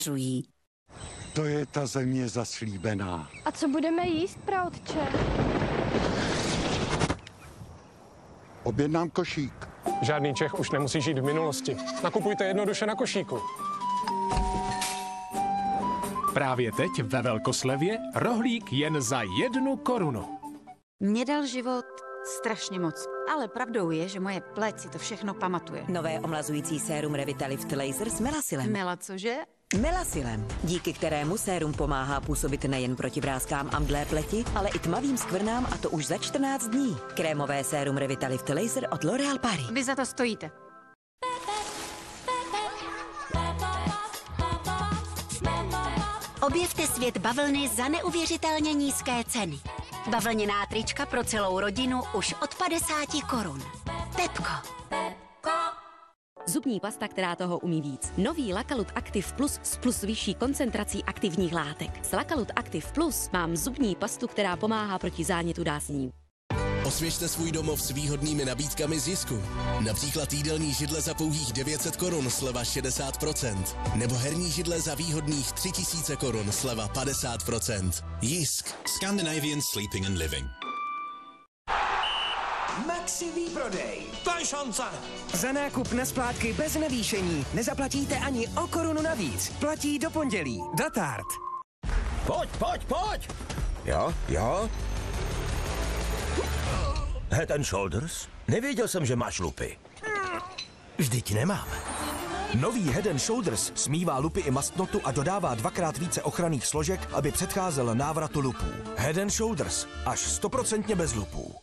To je ta země zaslíbená. A co budeme jíst, praotče? Objednám košík. Žádný Čech už nemusí žít v minulosti. Nakupujte jednoduše na košíku. Právě teď ve velkoslevě rohlík jen za 1 korunu. Mě dal život strašně moc, ale pravdou je, že moje pleť si to všechno pamatuje. Nové omlazující sérum Revitalift Laser s Melasilem. Mela cože? Melasilem, díky kterému sérum pomáhá působit nejen proti vráskám a mdlé pleti, ale i tmavým skvrnám, a to už za 14 dní. Krémové sérum Revitalift Laser od L'Oréal Paris. Vy za to stojíte. Objevte svět bavlny za neuvěřitelně nízké ceny. Bavlněná trička pro celou rodinu už od 50 korun. Pepko. Zubní pasta, která toho umí víc. Nový Lakalut Active Plus s plus vyšší koncentrací aktivních látek. S Lakalut Active Plus mám zubní pastu, která pomáhá proti zánětu dásní. Osvěžte svůj domov s výhodnými nabídkami z Jisku. Například jídelní židle za pouhých 900 korun, sleva 60%. Nebo herní židle za výhodných 3000 korun, sleva 50%. Jisk. Scandinavian Sleeping and Living. Maxi výprodej. To je šance. Za nákup na splátky bez navýšení nezaplatíte ani o korunu navíc. Platí do pondělí. Datard. Pojď. Jo. Head and Shoulders? Nevěděl jsem, že máš lupy. Vždyť nemám. Nový Head and Shoulders smívá lupy i mastnotu a dodává 2x více ochranných složek, aby předcházel návratu lupů. Head and Shoulders, až 100% bez lupů.